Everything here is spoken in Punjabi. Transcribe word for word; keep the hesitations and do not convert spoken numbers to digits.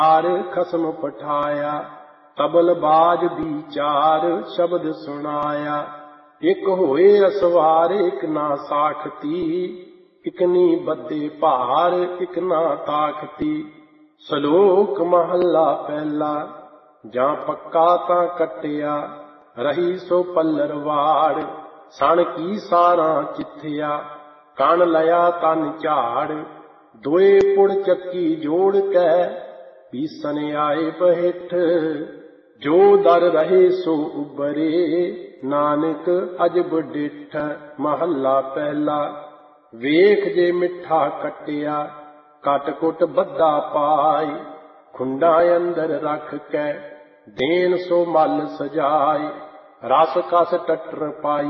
ਚਾਰ ਖਸਮ ਪਠਾਇਆ, ਤਬਲ ਬਾਜ ਦੀ ਚਾਰ ਸ਼ਬਦ ਸੁਣਾਇਆ। ਇੱਕ ਹੋਏ ਅਸਵਾਰ ਇੱਕ ਨਾ ਸਾਖਤੀ, ਇੱਕ ਨੀ ਬੱਦੇ ਭਾਰ ਇੱਕ ਨਾ ਤਾਖਤੀ। ਸਲੋਕ ਮਹੱਲਾ ਪਹਿਲਾ। ਜਾਂ ਪੱਕਾ ਤਾਂ ਕੱਟਿਆ, ਰਹੀ ਸੋ ਪੱਲਰ ਵਾੜ। ਸਣ ਕੀ ਸਾਰਾਂ ਚਿੱਥਿਆ, ਕਣ ਲਿਆ ਤਨ ਝਾੜ। ਦੋਏ ਪੁੜ ਚੱਕੀ ਜੋੜ ਕੇ, ਪੀਸਨ ਆਏ ਬਹਿਠ। ਜੋ ਦਰ ਰਹੇ ਸੋ ਉਬਰੇ, ਨਾਨਕ ਅਜਬ ਡਿੱਠ। ਮਹੱਲਾ ਪਹਿਲਾ। ਵੇਖ ਜੇ ਮਿੱਠਾ ਕੱਟਿਆ, ਕੱਟ ਕੁੱਟ ਬੱਧਾ ਪਾਈ। ਖੁੰਡਾਂ ਅੰਦਰ ਰੱਖ ਕੇ, ਦੇਣ ਸੋ ਮਲ ਸਜਾਈ। ਰਸ ਕਸ ਟੱਟਰ ਪਾਈ,